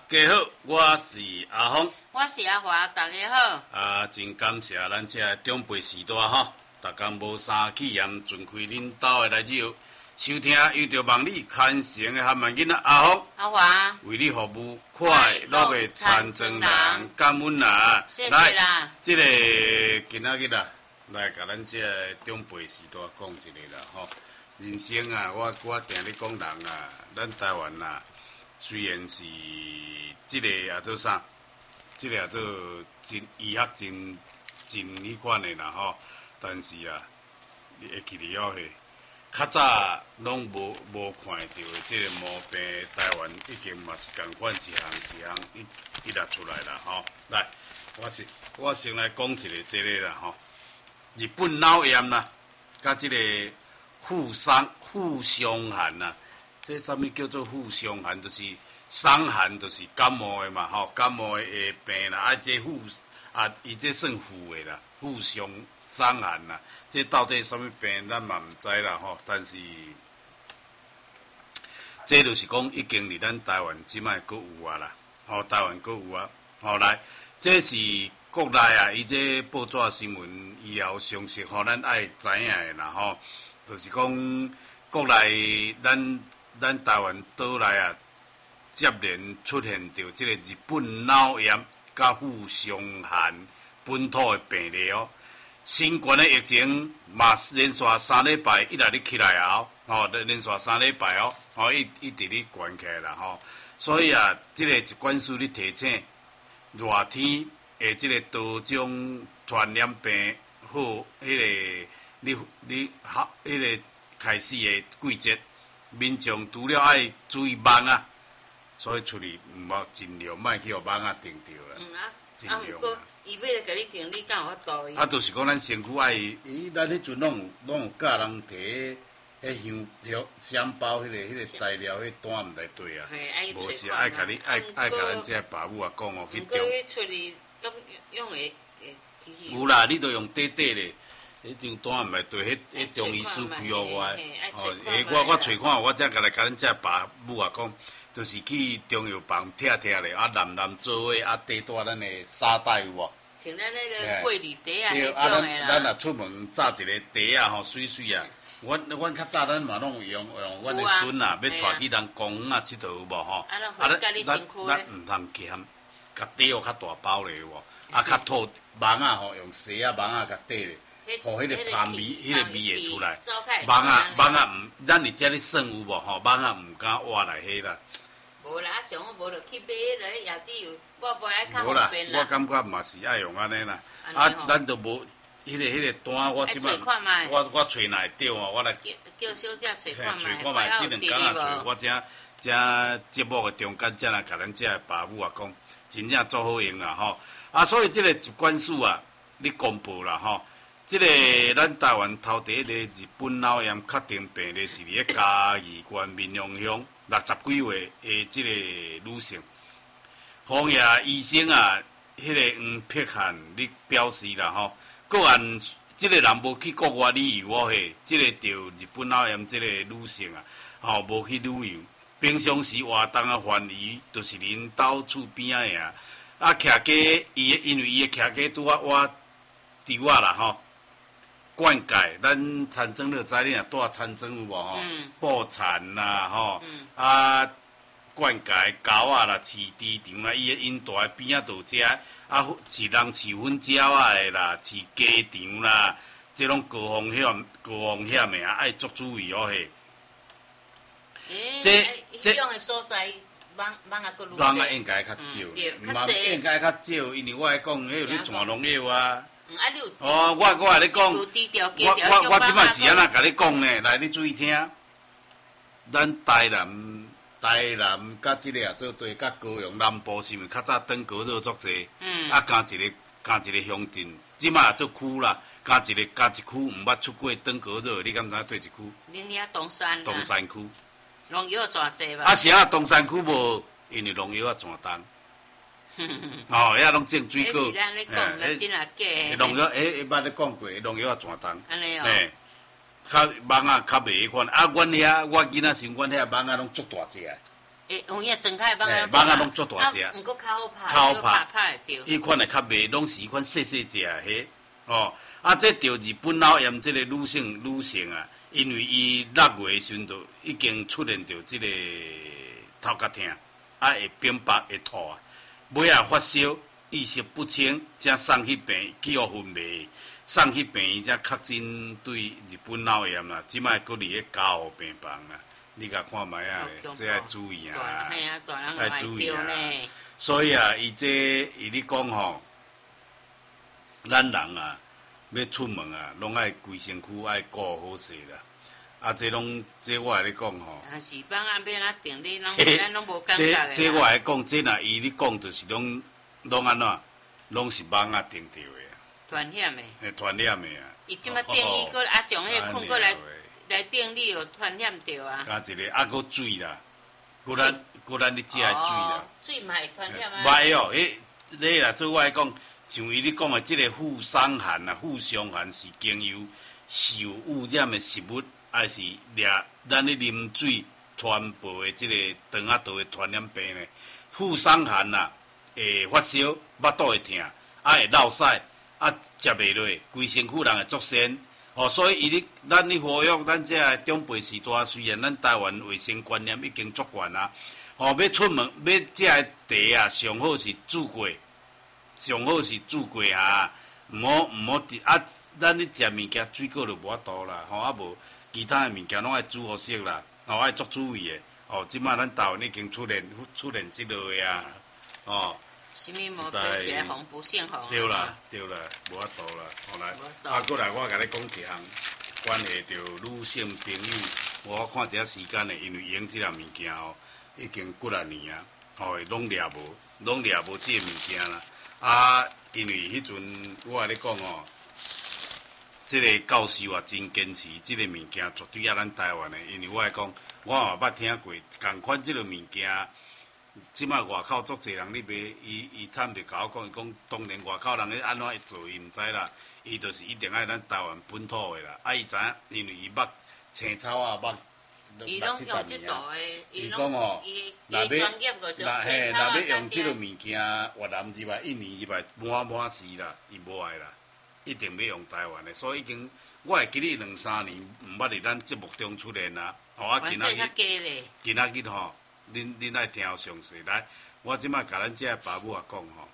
家好，我是阿峰， 我是阿华，大家好。 真感谢咱这长辈时代吼，逐工无三气炎，尽开恁兜的来日收听，又着望你牵成的汉文囡仔阿峰、 阿华， 为你服务快乐的参政人，感恩啦！ 谢谢啦。 这个今仔日啦，来甲咱这长辈时代讲一个啦吼。人生啊，我定咧讲人啊，咱台湾啊，虽然是这个也做啥，这个也做真医学真迄款的啦吼，但是啊，你会记得哦嘿，较早拢无看到的这个毛病，台湾已经嘛是共款一项一直出来啦吼。来，我先来讲一个这个啦吼，日本脑炎啦，甲这个副伤寒呐，这啥物叫做副伤寒？就是伤寒，就是感冒的嘛吼，感冒的病啦，这伊这算副的啦，副伤寒啦，这到底啥物病，咱嘛毋知啦吼。但是，这就是讲已经伫咱台湾即摆阁有啊啦，吼，台湾阁有啊，吼来，这是国内啊，伊这报纸新闻医疗常识，吼，咱爱知影的啦吼。就是讲，国内咱台湾岛内啊，接连出现着这个日本脑炎甲副伤寒本土的病例哦。新冠的疫情嘛连续3礼拜一来起来后，连续3礼拜哦，一直咧悬起来啦吼。所以啊，这个疾管署咧提醒，热天的这个多种传染病好，迄个。你迄个开始的季节，民众除了爱注意蚊啊，所以出去尽量莫去互蚊啊叮着啦。尽量啦。 伊要来甲你叮，你敢有法度？ 就是讲咱身躯爱，咱迄阵拢有教人摕迄香包迄个材料，迄单毋来对啊。无是爱甲你爱甲咱这爸母啊讲哦，去中。 出去都用的有啦，你都用短短的。迄张单毋来对，迄中医师开互我的，我找看，我才甲来甲咱遮爸母啊讲，就是去中药房拆咧，蓝做伙缀咱的沙袋有无？ 像咱那个桂林茶啊，迄种的啦。 咱若出门炸一个茶啊，水水啊，阮较早咱嘛拢用阮的孙啊，要带去人公园啊佚佗有无吼？咱毋通咸，甲底哦较大包咧有无？较透蚊啊吼，用蛇啊蚊啊甲底咧。互迄个香味，迄个味会出来。蚊啊毋，咱伫遮咧耍有无吼？蚊啊毋敢活来迄啦。 无啦，上好无就去买迄个椰子油，我无爱较方便啦。我感觉嘛是爱用安尼啦。咱都无迄个单，我即摆我找哪会着啊？我来叫小姐找看觅。找看觅，即两工啊找，我遮节目的中间，才来甲咱遮的爸母啊讲，真正做好用啦吼。所以即个疾管署啊，你公布啦吼。这个咱台湾头第一个日本脑炎确定病例是伫咧嘉义县民雄乡60几岁的这个女性。防疫医生啊，迄个黄碧汉你表示啦吼，个案这个人无去国外旅游哦嘿，这个着日本脑炎这个女性啊，无去旅游，平常时活动啊范围就是恁兜厝边仔的啊，徛家因为伊的徛家拄啊我伫我啦吼。灌溉，咱田庄你知你若住田庄有无吼？布田啦吼，灌溉狗啊啦，饲猪场啦，伊个因大边仔都遮，饲人饲粉鸟啊的啦，饲鸡场啦，这种高风险的爱足注意哦嘿。 这种的所在，蚊啊个蚊啊应该较少，应该较少，因为我来讲，迄有咧传农药啊。我来你讲，我即摆是安怎甲你讲呢？来，你注意听，咱台南甲即个做对，甲高雄南部是毋是较早登高热足济？加一个乡镇，即摆也做区啦，加一区毋捌出过登高热，你敢知对一区？ 恁遐东山区。 农药偌济吧？ 是东山区无，因为农药全重。遐拢种水果，农药捌咧讲过，农药全重。 安尼哦。 较蚊啊较袂迄款，阮遐我囡仔时阮遐蚊啊拢足大只。 有影睁开放蠓仔拢足大只， 毋过较好拍， 较好拍拍会着。 迄款的较袂，拢是迄款细细只的迄哦。啊，这着日本脑炎这个女性啊，因为伊6月时阵就已经出现着这个头壳痛，啊会冰白会吐啊，尾啊发烧，意识不清，才送去病去互昏迷，送去病院才确诊对日本脑炎啦。即摆佫伫咧加护病房啦，你甲看觅啊，这要注意啊， 要注意啊。 所以啊，伊咧讲吼，咱人啊。要出门啊，拢爱规身躯爱顾好势啦。啊，这我来咧讲吼。 啊，是帮啊，要哪定你咱拢无感觉的。 这我来讲，这若伊咧讲，就是拢安怎，拢是网啊定着的。 传染的。 传染的啊。 伊即摆定伊过啊，将迄困过来定你有传染着啊。 加一个啊，搁水啦，搁咱咧食的水啦。 水嘛会传染啊。 袂哦，你啦，做我来讲。像伊咧讲的，即个副伤寒啊，副伤寒是经由受污染的食物，还是咱咧啉水传播的即个肠仔道的传染病呢？副伤寒啊，会发烧、腹肚会痛，啊会落屎，啊食袂落，规身躯人会作痠。哦，所以咱咧呼吁咱这长辈时代，虽然咱台湾卫生观念已经足悬啊，哦要出门要食的茶啊，上好是煮过。上好是煮过啊，毋好啊！咱咧食物件水果就无法度啦，吼啊无其他的物件拢爱煮好食啦，吼爱足注意的。哦，即摆咱台湾已经出现即落的啊，哦。 什么无对邪红不姓红？ 对啦，无法度啦，好来。啊，过来我甲你讲一项关系着女性朋友，我看一下时间呢，因为用即项物件吼，已经几啊年啊，吼拢掠无即个物件啦。啊，因为迄阵我咧讲哦，即个教授啊真坚持，即个物件绝对要咱台湾的。因为我来讲，我嘛捌听过，共款即个物件，即摆外口足侪人咧买，伊探着甲我讲，伊讲当然外口人咧安怎做，伊毋知啦。伊就是一定爱咱台湾本土的啦。啊，伊知影，因为伊捌青草啊，捌。 伊拢用即道的， 伊讲哦， 专业就是青草啊， 要用即个物件越南入来、印尼入来满时啦，伊无爱啦，一定要用台湾的。所以已经，我会记你2-3年毋捌伫咱节目中出现啦。哦，啊，今仔日吼，恁爱听详细来。我即摆甲咱这爸母啊讲吼，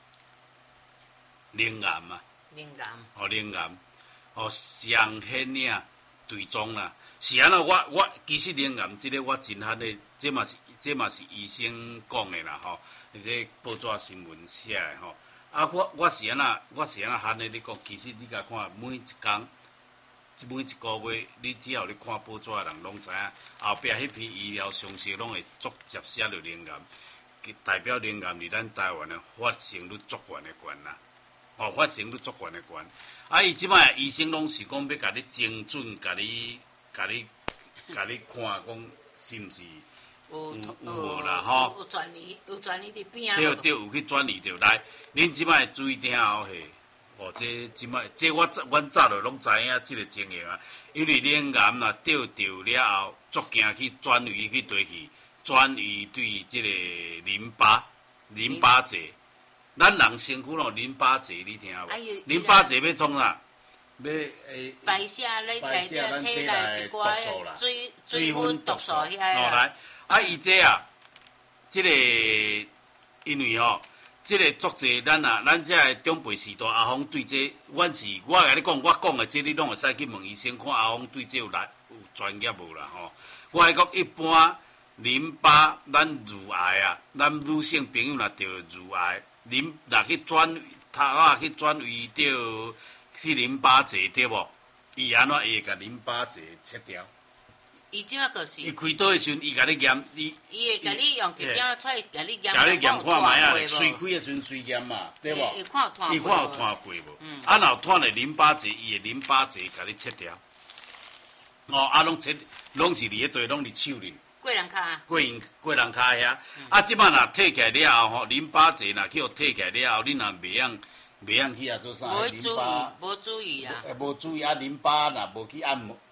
灵癌啊，灵癌，上显影对踪啦。是安怎？我其实灵癌即个我真罕的，这嘛是医生讲的啦吼，迄个报纸新闻写的吼。啊，我是安怎罕的咧讲？其实你甲看每一工，每一个月，你只要你看报纸的人拢知影，后壁迄批医疗常识拢会足接写着灵癌，代表灵癌伫咱台湾的发生率足悬的悬啦。哦，发生率足悬的悬。啊，伊即摆医生拢是讲要甲你精准，甲你看，讲是毋是有无啦？吼， 有专利伫边啊。 对，有去转移着来。恁即摆注意听吼嘿，哦，即摆阮早就拢知影即个情形啊。因为灵癌若钓着了后，足惊去转移去对去，转移对即个淋巴结。咱人身躯拢淋巴结，你听无？淋巴结要创啥？要排泄咧内底体内一寡水分毒素遐啦。来，啊，伊这啊，即个因为吼，即个作者咱这个长辈时代阿峰对这，我甲你讲，我讲的这你拢会使去问医生看阿峰对这有专业无啦吼。我来讲一般淋巴咱乳癌啊，咱女性朋友若得乳癌，若去转移到。去淋巴结对无？伊安怎会甲淋巴结切掉？ 伊即摆就是伊开刀的时阵，伊甲你验， 伊会甲你用一点出来，甲你验看卖啊，水开的时阵水验嘛，对无？ 伊看有炭过无？啊，若有炭的淋巴结，伊的淋巴结甲你切掉。哦，啊，拢是伫迄堆，拢伫手里。 过人骹。 过人骹遐。啊，即摆若摕起来了后，吼，淋巴结若去互摕起来了后，你若袂晓去啊做啥？ 无注意啊！ 无注意啊！淋巴若无去按摩，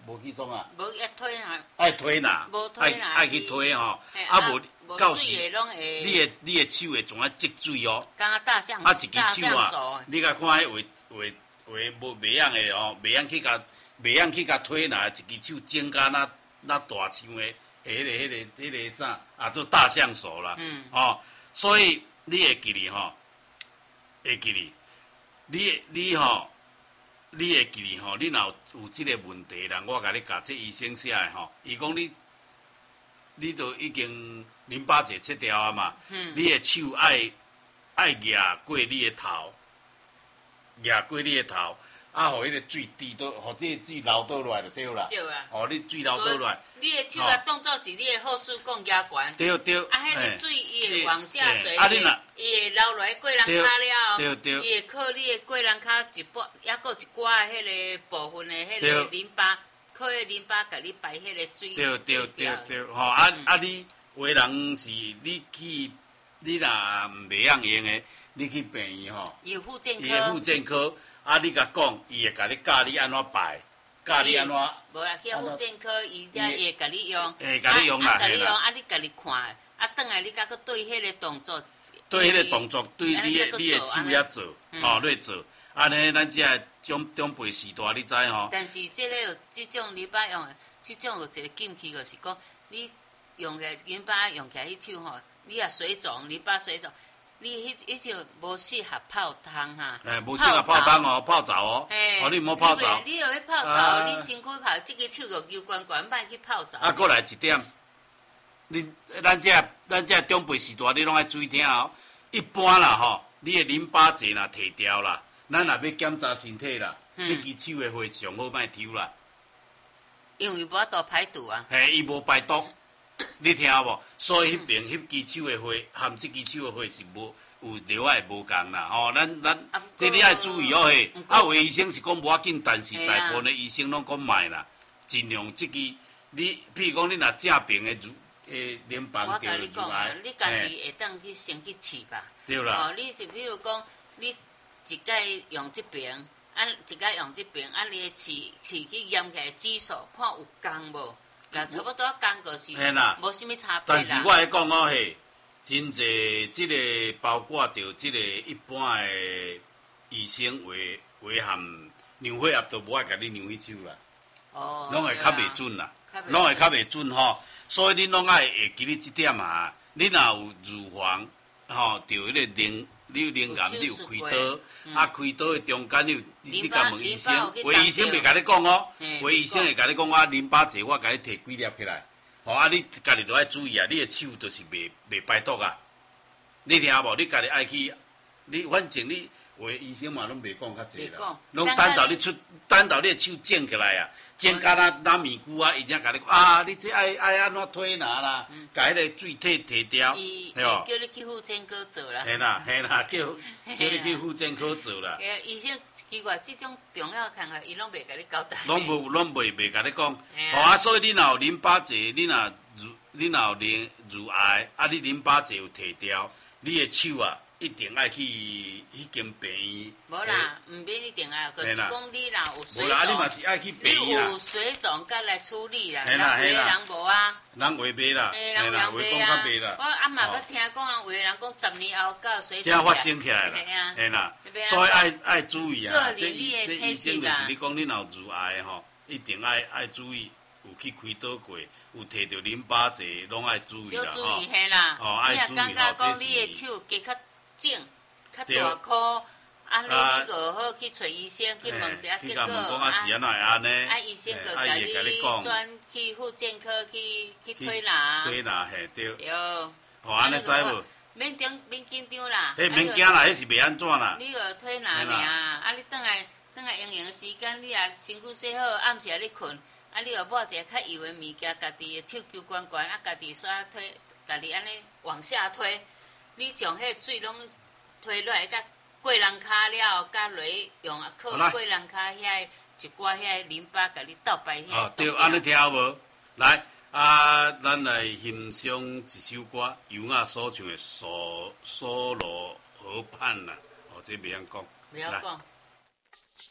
无去创啊？ 无一推啊。 爱推拿， 无推拿。 爱去推吼，啊无到时你的手会怎啊积水哦？ 敢若大象。 啊，一只手啊，你甲看迄画无袂样的哦，袂样去甲推拿，一只手整甲那大象的，迄个啥，啊做大象手啦。哦，所以你会记哩吼，会记哩，你吼。你会记哩吼？你若有即个问题啦，我甲你教这医生写的吼，伊讲你都已经淋巴结切掉啊嘛，你的手爱压过你的头，啊，互迄个水滴倒，互这个水流倒落来就对啦。 对啊。 哦，你水流倒落来。 你的手啊，当作是你的后视镜压悬。 对。 啊，迄个水伊会往下垂。 啊，你若伊会流落去过人骹了。 对。 伊会靠你的过人骹一半，抑佫一寡的迄个部分的迄个淋巴，靠迄淋巴甲你排迄个水。 对。吼，啊，你有的人是你若袂样用的，你去病院吼。 伊有复健科。 伊的复健科。啊！你甲讲，伊会甲你教你安怎排，教你安怎。 无啦，去复健科，伊会甲你用。 会甲你用啦， 甲你用，啊，你家己看，啊，转来你甲佮对迄个动作。 对迄个动作，对你的手也做，吼，你做。安尼，咱这长辈时代，你知吼？ 但是这个有这种淋巴用的，这种有一个禁忌，就是讲你用个淋巴用起来迄手吼，你也水肿，淋巴水肿。你迄就无适合泡汤哈。 无适合泡汤哦，泡澡哦。哦，你莫泡澡。 你若要泡澡，你身躯泡，即个手就油关关，莫去泡澡。 啊，过来一点，咱这长辈时代，你拢爱注意听哦。一般啦吼，你的淋巴结若摕掉啦，咱若要检查身体啦，你支手的血上好莫抽啦。 因为无法度排毒啊。 嘿，伊无排毒。你听无？所以迄边迄支手的血，含即支手的血是有流爱无共啦。吼，咱这你爱注意哦嘿。啊，有的医生是讲无要紧，但是大部分的医生拢讲卖啦，尽量即支你，譬如讲你若正病的淋巴我甲你讲啊，你家己会当去先去试吧。 对啦。 哦，你是比如讲，你一摆用即边，啊，一摆用即边，啊，你试去验起来指数，看有共无？差不多讲就是，无啥物差别啦。 但是我来讲哦嘿，真济即个包括着即个一般的医生为含量血压都无爱甲你量迄手啦。 哦。 拢会较袂准啦，拢会较袂准吼。所以你拢爱会记哩即点啊。你若有预防吼，着迄个你灵癌你有开刀，啊开刀的中间你甲问医生，话医生袂甲你讲哦，话医生会甲你讲啊，淋巴结我甲你摕几粒起来，吼啊你家己都爱注意啊，你的手就是袂排毒啊，你听无？你家己爱去，你反正你话医生嘛拢袂讲较济啦，拢等到你的手整起来啊，整甲那面具啊，伊才甲你讲啊，你这爱安怎推拿啦，甲迄个水摕掉， 对哦。叫你去复健科做啦。 嘿啦，叫你去复健科做啦。 医生奇怪，这种重要看法，伊拢袂甲你交代。 拢袂甲你讲，吼啊，所以你若有淋巴结，你若有乳癌，啊，你淋巴结有摕掉，你的手啊。一定爱去迄间病院。 无啦，毋免一定爱，可是讲你若有水肿， 无啦，你嘛是爱去病院啦。 你有水肿，甲来处理啦。 嘿啦。 人无啊。 人话袂啦， 嘿啦，话讲较袂啦。 我阿妈捌听讲人话，人讲10年后甲水肿。 才发生起来啦。嘿啦，所以爱注意啊。这医生就是你讲，你若有乳癌吼，一定爱注意，有去开刀过，有摕到淋巴结，拢爱注意啦。 少注意嘿啦。 哦，爱注意吼。 你也感觉讲你的手加较肿、较大颗，啊，你就好去找医生去问一下结果。啊，医生就甲你转去复健科去推拿。 推拿嘿对。 对。 哦，安尼知无？ 免紧张啦。 迄免惊啦，迄是袂安怎啦。 你个推拿尔，啊，你转来用的时间，你也身躯洗好，暗时你困，啊，你又抹一个较油的物件，家己的手揪关关，啊，家己刷推，家己安尼往下推。你将迄水拢推落来，甲过人骹了，甲落用靠过人骹遐一寡遐淋巴，甲你倒排遐。 哦，对，安尼听有无？来，咱来欣赏一首歌，尤雅所唱的《梭罗河畔》啦。哦，这袂晓讲。 袂晓讲。